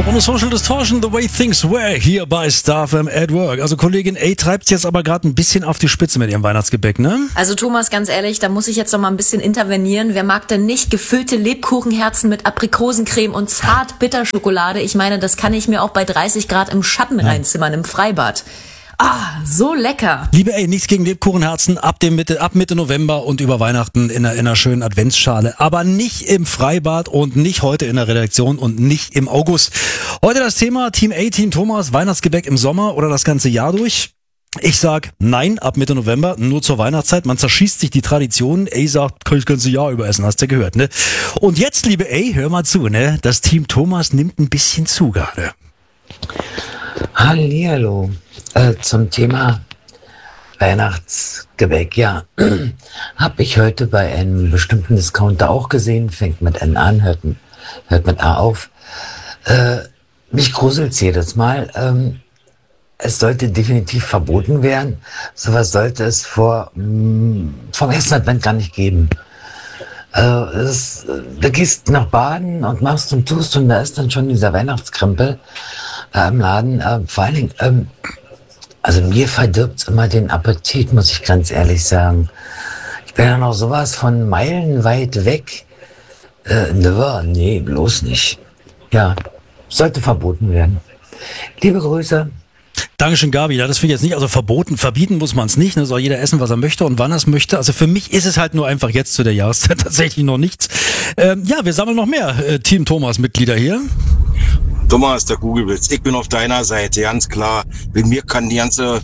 Club ohne Social Distortion, The Way Things Were, hier bei Star FM at Work. Also Kollegin A treibt's jetzt aber gerade ein bisschen auf die Spitze mit ihrem Weihnachtsgebäck, ne? Also Thomas, ganz ehrlich, da muss ich jetzt noch mal ein bisschen intervenieren. Wer mag denn nicht gefüllte Lebkuchenherzen mit Aprikosencreme und Zart-Bitterschokolade? Ich meine, das kann ich mir auch bei 30 Grad im Schatten reinzimmern, im Freibad. Ah, so lecker. Liebe ey, nichts gegen Lebkuchenherzen ab Mitte November und über Weihnachten in einer schönen Adventsschale. Aber nicht im Freibad und nicht heute in der Redaktion und nicht im August. Heute das Thema Team A, Team Thomas, Weihnachtsgebäck im Sommer oder das ganze Jahr durch. Ich sag nein, ab Mitte November, nur zur Weihnachtszeit. Man zerschießt sich die Traditionen. A sagt, kann ich das ganze Jahr über essen, hast du gehört, ne? Und jetzt, liebe A, hör mal zu, ne? Das Team Thomas nimmt ein bisschen zu gerade. Hallihallo. Zum Thema Weihnachtsgebäck, ja, habe ich heute bei einem bestimmten Discounter auch gesehen, fängt mit N an, hört mit A auf. Mich gruselt's jedes Mal. Es sollte definitiv verboten werden. Sowas sollte es vom ersten Advent gar nicht geben. Du gehst nach Baden und machst und tust und da ist dann schon dieser Weihnachtskrempel im Laden. Vor allen Dingen, also mir verdirbt's immer den Appetit, muss ich ganz ehrlich sagen. Ich bin ja noch sowas von meilenweit weg. Nee, bloß nicht. Ja, sollte verboten werden. Liebe Grüße. Dankeschön, Gabi. Ja, das finde ich jetzt nicht. Also verbieten muss man es nicht. Ne? Soll jeder essen, was er möchte und wann er es möchte. Also für mich ist es halt nur einfach jetzt zu der Jahreszeit tatsächlich noch nichts. Ja, wir sammeln noch mehr Team Thomas-Mitglieder hier. Thomas, der Googlewitz. Ich bin auf deiner Seite, ganz klar. Bei mir kann die ganze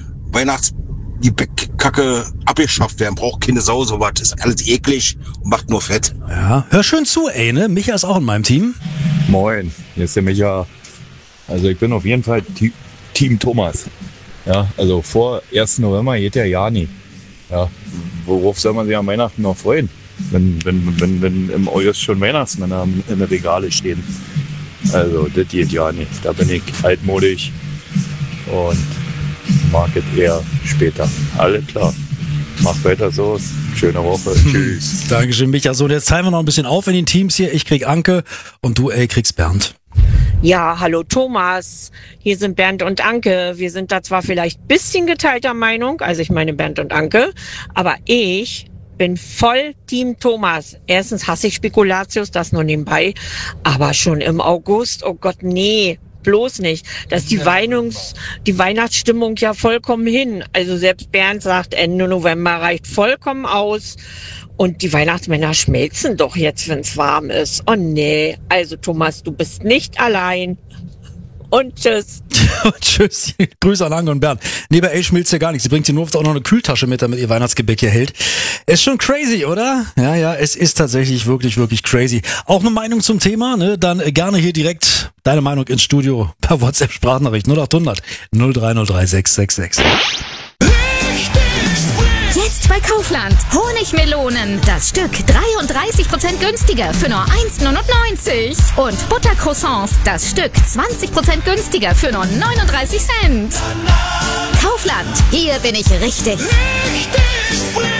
Kacke abgeschafft werden. Braucht keine Sau, sowas. Ist alles eklig und macht nur Fett. Ja, hör schön zu, ey, ne? Micha ist auch in meinem Team. Moin, hier ist der Micha. Also ich bin auf jeden Fall Team Thomas. Ja, also vor 1. November geht der Jahr nie. Ja, worauf soll man sich am Weihnachten noch freuen? Wenn im August schon Weihnachtsmänner in der Regale stehen. Also das geht ja nicht. Da bin ich altmodisch und mag es eher später. Alles klar. Mach weiter so. Schöne Woche. Tschüss. Dankeschön, Micha. So, jetzt teilen wir noch ein bisschen auf in den Teams hier. Ich krieg Anke und du, kriegst Bernd. Ja, hallo Thomas. Hier sind Bernd und Anke. Wir sind da zwar vielleicht ein bisschen geteilter Meinung, also ich meine Bernd und Anke, aber ich bin voll Team Thomas. Erstens hasse ich Spekulatius, das nur nebenbei. Aber schon im August, oh Gott, nee, bloß nicht. Da ist die Weihnachtsstimmung ja vollkommen hin. Also selbst Bernd sagt, Ende November reicht vollkommen aus. Und die Weihnachtsmänner schmelzen doch jetzt, wenn es warm ist. Oh nee, also Thomas, du bist nicht allein. Und tschüss. Und tschüss. Grüße an Anke und Bernd. Nee, bei A schmilzt ja gar nichts. Sie bringt sie nur auch noch eine Kühltasche mit, damit ihr Weihnachtsgebäck hier hält. Ist schon crazy, oder? Ja, es ist tatsächlich wirklich, wirklich crazy. Auch eine Meinung zum Thema, ne? Dann gerne hier direkt deine Meinung ins Studio per WhatsApp-Sprachnachricht 0800 03036 666. Jetzt bei Kaufland. Honigmelonen. Das Stück 33% günstiger für nur 1,99 €. Und Buttercroissants. Das Stück 20% günstiger für nur 39 Cent. Kaufland. Hier bin ich richtig.